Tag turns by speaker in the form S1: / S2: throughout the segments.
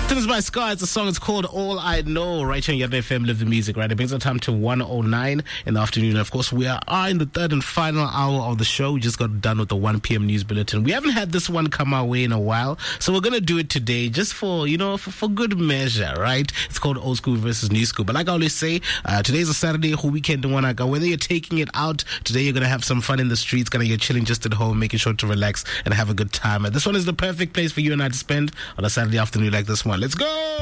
S1: This is by Scar. It's a song. It's called All I Know. Right here on Yardley FM, Live the Music. Right, it brings our time to 1:09 in the afternoon. Of course, we are in the third and final hour of the show. We just got done with the 1 p.m. news bulletin. We haven't had this one come our way in a while, so we're gonna do it today, just for for good measure. Right? It's called Old School versus New School. But like I always say, today's a Saturday. Who weekend wanna go? Whether you're taking it out today, you're gonna have some fun in the streets. You're chilling just at home, making sure to relax and have a good time. And this one is the perfect place for you and I to spend on a Saturday afternoon like this one. Let's go!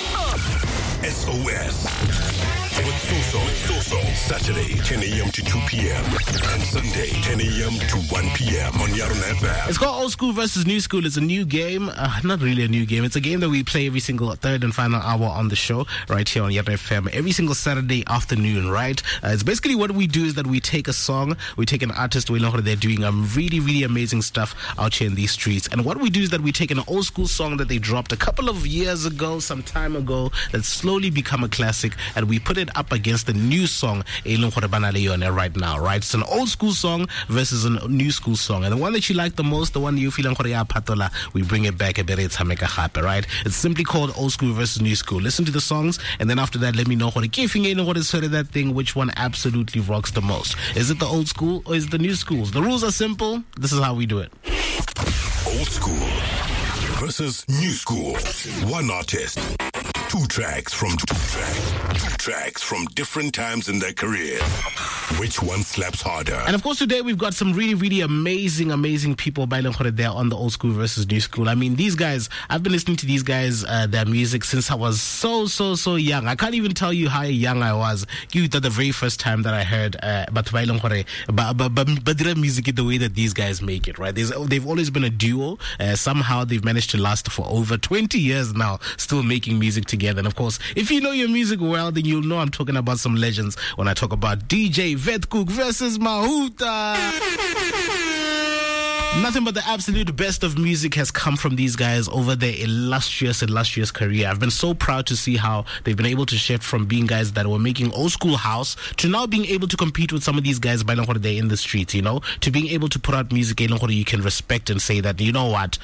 S2: SOS with Soso. Saturday 10 a.m. to 2 p.m. and Sunday 10 a.m. to 1 p.m. on Yarona FM.
S1: It's called Old School versus New School. It's a new game. Not really a new game. It's a game that we play every single third and final hour on the show right here on Yarona FM every single Saturday afternoon, right? It's basically what we do is that we take a song, we take an artist, we know how they're doing really, really amazing stuff out here in these streets. And what we do is that we take an old school song that they dropped a couple of years ago, some time ago, that's slowly become a classic, and we put it up against the new song right now, right? It's an old school song versus a new school song, and the one that you like the most, the one you feel patola, we bring it back a bit, right? It's simply called Old School versus New School. Listen to the songs, and then after that, let me know what is that thing, which one absolutely rocks the most. Is it the old school or is it the new schools? The rules are simple. This is how we do it.
S2: Old school versus new school. One artist, two tracks from different times in their career. Which one slaps harder?
S1: And of course, today we've got some really, really amazing people by there on the Old School versus New School. I mean, these guys, I've been listening to these guys, their music since I was so young. I can't even tell you how young I was. The very first time that I heard but music the way that these guys make it, right? They've always been a duo. Somehow they've managed to last for over 20 years now, still making music together. And of course, if you know your music well, then you'll know I'm talking about some legends when I talk about DJ Wetkoek versus Mahuta. Nothing but the absolute best of music has come from these guys over their illustrious career. I've been so proud to see how they've been able to shift from being guys that were making old school house to now being able to compete with some of these guys by they're in the streets, to being able to put out music you can respect and say that, you know what,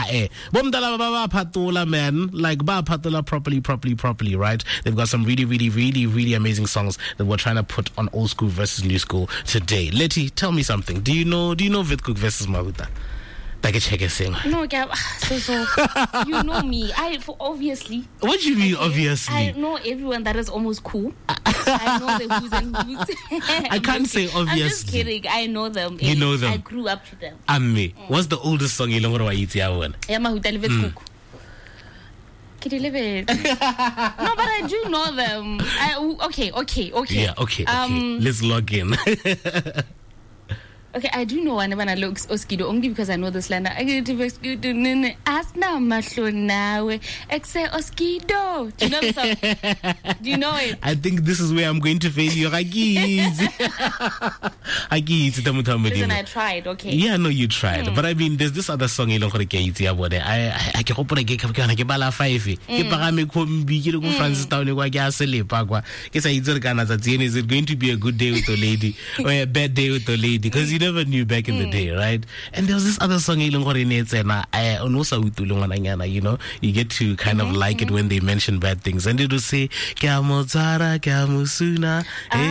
S1: man, like properly, right? They've got some really amazing songs that we're trying to put on Old School versus New School today. Letty, tell me something. Do you know Wetkoek versus Mahuta? Like a check thing.
S3: No, so you know me. Obviously.
S1: What do you mean, obviously?
S3: I know everyone that is almost cool. I know the who's and who's.
S1: I can't say obviously.
S3: I'm just kidding. I know them.
S1: You know them.
S3: I grew up to them.
S1: Me. What's the oldest song you know what you one?
S3: Mahuta Wetkoek. No, but I do know them. Okay.
S1: Yeah, okay. Let's log in.
S3: Okay, I do know when I look Oskido only because I know this line. I get to Oskido. Ask now, Maslo nawe. Exe Oskido. Do you know the song? Do you know it?
S1: I think this is where I'm going to fail you.
S3: Listen, I tried. Okay.
S1: Yeah, no, you tried. But I mean, there's this other song. I can hope I get bala five. Is it going to be a good day with the lady or a bad day with the lady? Because you never knew back in the day, right? And there was this other song, you get to kind of like it when they mention bad things, and it would say Kiamozara, Kiamusuna,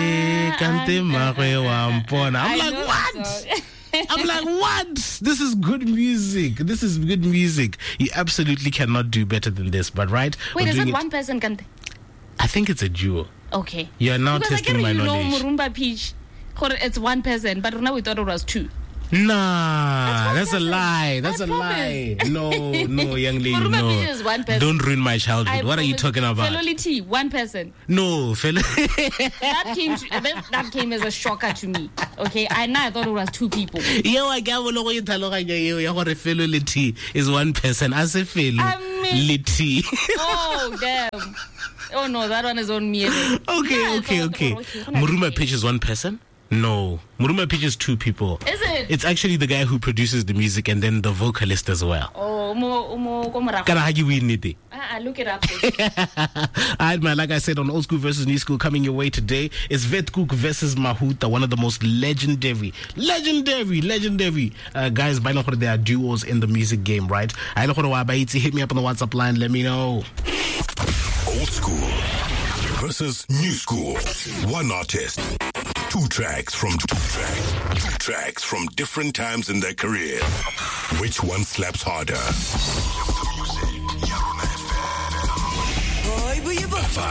S1: I'm like, what? I'm like, what? This is good music. You absolutely cannot do better than this, but right?
S3: Wait, is it one person, Kante?
S1: I think it's a duo.
S3: Okay.
S1: You're now testing my knowledge.
S3: Murumba Peach, it's one person, but now we thought it was two.
S1: Nah, that's a lie. That's a lie. No, young lady, no. Don't ruin my childhood. What are you talking about?
S3: Felolity, one person.
S1: No,
S3: that came as a shocker to me. Okay, I thought it was two people.
S1: Felolity is one person. I say felolity.
S3: Oh, damn. Oh no, that one is on me.
S1: Okay. Murumba Pitch is one person? No. Murumba Pitch is two people.
S3: Is it?
S1: It's actually the guy who produces the music and then the vocalist as well.
S3: Oh, look it up.
S1: Alright, man, like I said, on Old School versus New School, coming your way today is Wetkoek versus Mahuta, one of the most legendary guys by now they are duos in the music game, right? Hit me up on the WhatsApp line, let me know.
S2: old school versus new school. One artist, two tracks from different times in their career. Which one slaps harder?